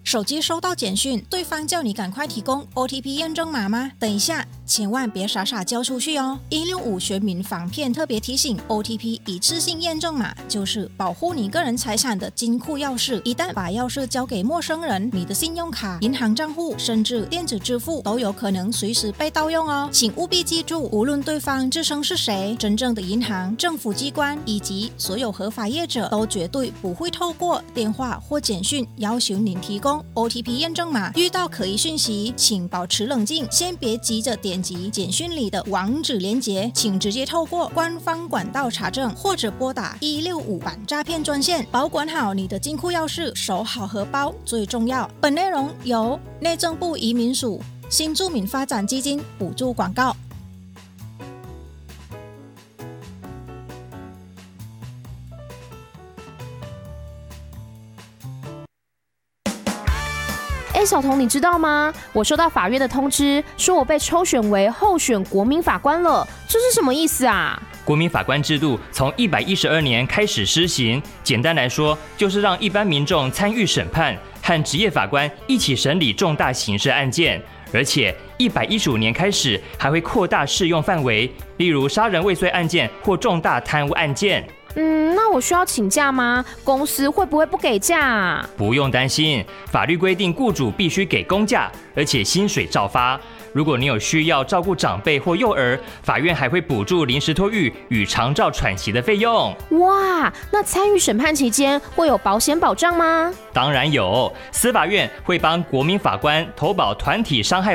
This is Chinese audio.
手机收到简讯，对方叫你赶快提供 OTP 验证码吗？等一下，千万别傻傻交出去哦。165全民防骗特别提醒 ，OTP 一次性验证码就是保护你个人财产的金库钥匙。一旦把钥匙交给陌生人，你的信用卡、银行账户甚至电子支付都有可能随时被盗用哦。请务必记住，无论对方自称是谁，真正的银行、政府机关以及所有合法业者都绝对不会透过电话或简讯要求您提供 OTP 验证码。遇到可疑讯息，请保持冷静，先别急着点击简讯里的网址连结，请直接透过官方管道查证，或者拨打165反诈骗专线。保管好你的金库钥匙，守好荷包最重要。本内容由内政部移民署新住民发展基金补助广告。 小童，你知道吗？我收到法院的通知，说我被抽选为候选国民法官了，这是什么意思啊？ 国民法官制度从112年开始施行，简单来说，就是让一般民众参与审判，和职业法官一起审理重大刑事案件。而且115年开始还会扩大适用范围，例如杀人未遂案件或重大贪污案件。 那我需要请假吗？公司会不会不给假啊？ 不用担心，法律规定雇主必须给公假，而且薪水照发。如果你有需要照顾长辈或幼儿，法院还会补助临时托育与长照喘息的费用。 哇，那参与审判期间会有保险保障吗？ 当然有，司法院会帮国民法官投保团体伤害